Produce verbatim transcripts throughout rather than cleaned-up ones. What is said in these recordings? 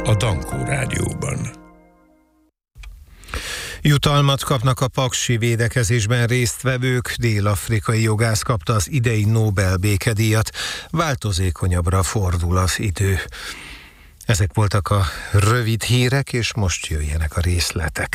a Dankó Rádióban. Jutalmat kapnak a paksi védekezésben résztvevők. Dél-afrikai jogász kapta az idei Nobel békedíjat. Változékonyabbra fordul az idő. Ezek voltak a rövid hírek, és most jöjjenek a részletek.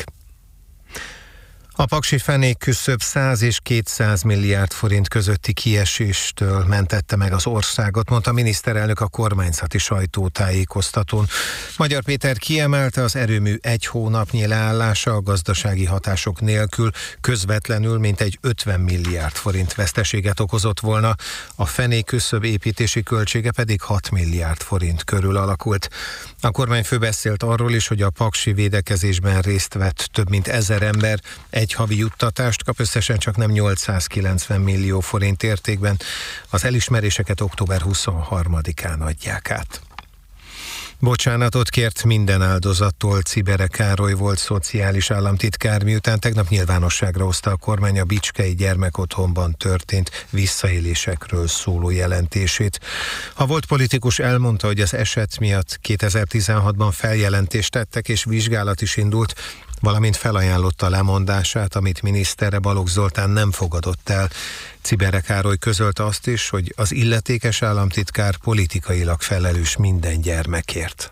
A paksi fenék küszöb száz és kétszáz milliárd forint közötti kieséstől mentette meg az országot, mondta a miniszterelnök a kormányzati sajtótájékoztatón. Magyar Péter kiemelte, az erőmű egy hónapnyi leállása a gazdasági hatások nélkül közvetlenül mintegy ötven milliárd forint veszteséget okozott volna, a fenék küszöb építési költsége pedig hat milliárd forint körül alakult. A kormányfő beszélt arról is, hogy a paksi védekezésben részt vett több mint ezer ember, egy havi juttatást kap, összesen csak nem nyolcszázkilencven millió forint értékben. Az elismeréseket október huszonharmadikán adják át. Bocsánatot kért minden áldozattól Czibere Károly volt szociális államtitkár, miután tegnap nyilvánosságra hozta a kormány a bicskei gyermekotthonban történt visszaélésekről szóló jelentését. A volt politikus elmondta, hogy az eset miatt kétezer-tizenhatban feljelentést tettek és vizsgálat is indult, valamint felajánlotta lemondását, amit minisztere Balogh Zoltán nem fogadott el. Czibere Károly közölte azt is, hogy az illetékes államtitkár politikailag felelős minden gyermekért.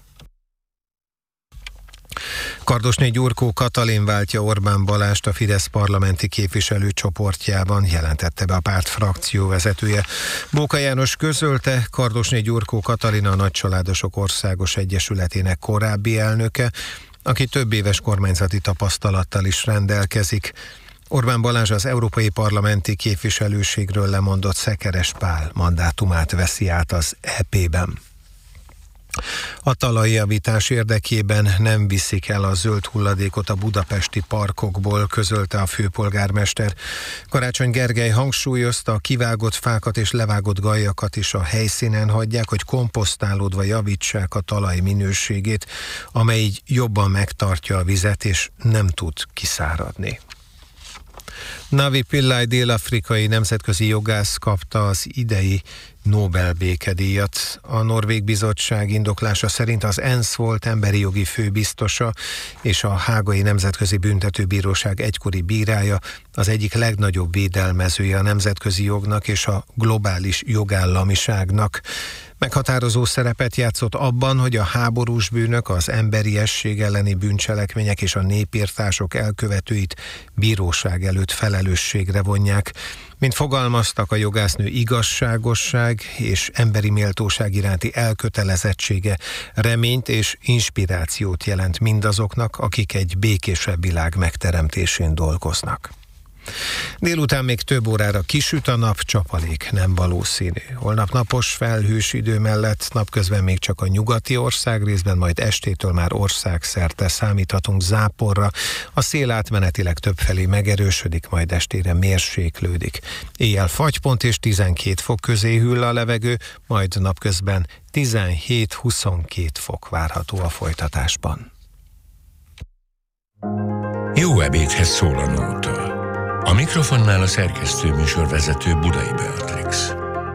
Kardosné Gyurkó Katalin váltja Orbán Balást a Fidesz parlamenti képviselőcsoportjában, jelentette be a párt frakcióvezetője. Bóka János közölte, Kardosné Gyurkó Katalin a Nagycsaládosok Országos Egyesületének korábbi elnöke, aki több éves kormányzati tapasztalattal is rendelkezik. Orbán Balázs az európai parlamenti képviselőségről lemondott Szekeres Pál mandátumát veszi át az é pében. A talajjavítás érdekében nem viszik el a zöld hulladékot a budapesti parkokból, közölte a főpolgármester. Karácsony Gergely hangsúlyozta, a kivágott fákat és levágott gajakat is a helyszínen hagyják, hogy komposztálódva javítsák a talaj minőségét, amely így jobban megtartja a vizet és nem tud kiszáradni. Navi Pillai dél-afrikai nemzetközi jogász kapta az idei Nobel békedíjat. A Norvég Bizottság indoklása szerint az ENSZ volt emberi jogi főbiztosa és a Hágai Nemzetközi Büntetőbíróság egykori bírája, az egyik legnagyobb védelmezője a nemzetközi jognak és a globális jogállamiságnak. Meghatározó szerepet játszott abban, hogy a háborús bűnök, az emberiesség elleni bűncselekmények és a népirtások elkövetőit bíróság előtt felelősségre vonják. Mint fogalmaztak, a jogásznő igazságosság és emberi méltóság iránti elkötelezettsége reményt és inspirációt jelent mindazoknak, akik egy békésebb világ megteremtésén dolgoznak. Délután még több órára kisüt a nap, csapadék nem valószínű. Holnap napos, felhős idő mellett napközben még csak a nyugati országrészben, majd estétől már országszerte számíthatunk záporra. A szél átmenetileg többfelé megerősödik, majd estére mérséklődik. Éjjel fagypont és tizenkét fok közé hűl a levegő, majd napközben tizenhét-huszonkét fok várható a folytatásban. Jó ebédhez szól a nóta. A mikrofonnál a szerkesztő műsorvezető Budai Beatrix.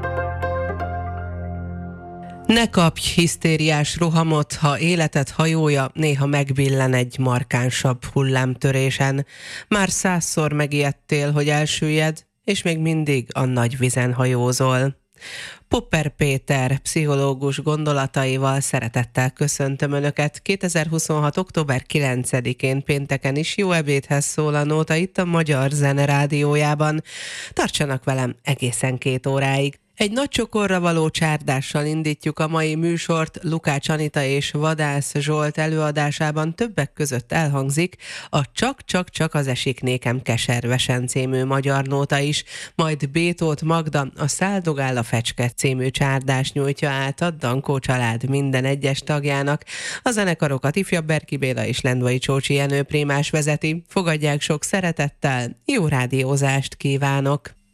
Ne kapj hisztériás rohamot, ha életed hajója néha megbillen egy markánsabb hullámtörésen. Már százszor megijedtél, hogy elsüllyed, és még mindig a nagy vizen hajózol. Popper Péter pszichológus gondolataival szeretettel köszöntöm Önöket. kétezer-huszonhat. október kilencedikén pénteken is jó ebédhez szól a nóta itt a Magyar Zene Rádiójában. Tartsanak velem egészen két óráig. Egy nagy csokorra való csárdással indítjuk a mai műsort. Lukács Anita és Vadász Zsolt előadásában többek között elhangzik a Csak-csak-csak az esik nékem keservesen című magyar nóta is, majd B. Tóth Magda a Száldogál a fecske című csárdás nyújtja át a Dankó család minden egyes tagjának. A zenekarokat ifjabb Berki Béla és Lendvai Csócsi Jenő Prémás vezeti. Fogadják sok szeretettel, jó rádiózást kívánok!